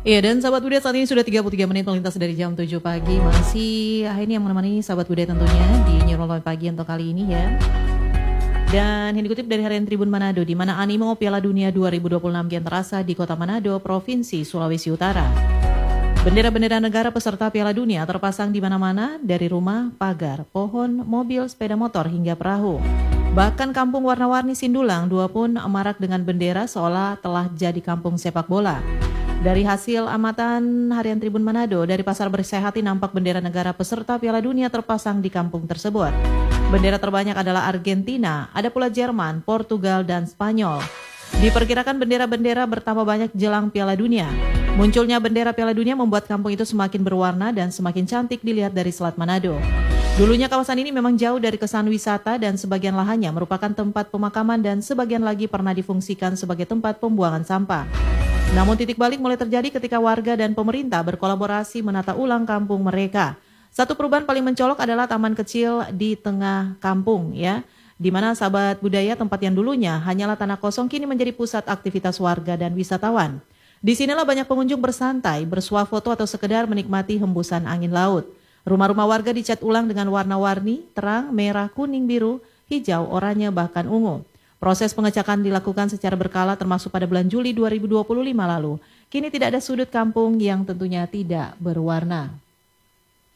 Iya, dan sahabat Budaya saat ini sudah 33 menit melintas dari jam 7 pagi. Masih ini yang menemani sahabat Budaya tentunya di Nyiroloy Pagi untuk kali ini ya. Dan yang dikutip dari Harian Tribun Manado, di mana animo Piala Dunia 2026 kian terasa di Kota Manado, Provinsi Sulawesi Utara. Bendera-bendera negara peserta Piala Dunia terpasang di mana-mana, dari rumah, pagar, pohon, mobil, sepeda motor hingga perahu. Bahkan kampung warna-warni Sindulang dua pun marak dengan bendera seolah telah jadi kampung sepak bola. Dari hasil amatan Harian Tribun Manado, dari Pasar Bersehati nampak bendera negara peserta Piala Dunia terpasang di kampung tersebut. Bendera terbanyak adalah Argentina, ada pula Jerman, Portugal, dan Spanyol. Diperkirakan bendera-bendera bertambah banyak jelang Piala Dunia. Munculnya bendera Piala Dunia membuat kampung itu semakin berwarna dan semakin cantik dilihat dari Selat Manado. Dulunya kawasan ini memang jauh dari kesan wisata dan sebagian lahannya merupakan tempat pemakaman dan sebagian lagi pernah difungsikan sebagai tempat pembuangan sampah. Namun titik balik mulai terjadi ketika warga dan pemerintah berkolaborasi menata ulang kampung mereka. Satu perubahan paling mencolok adalah taman kecil di tengah kampung ya, di mana sahabat budaya tempat yang dulunya hanyalah tanah kosong kini menjadi pusat aktivitas warga dan wisatawan. Disinilah banyak pengunjung bersantai, bersuah foto atau sekedar menikmati hembusan angin laut. Rumah-rumah warga dicat ulang dengan warna-warni, terang, merah, kuning, biru, hijau, oranye, bahkan ungu. Proses pengecekan dilakukan secara berkala termasuk pada bulan Juli 2025 lalu. Kini tidak ada sudut kampung yang tentunya tidak berwarna.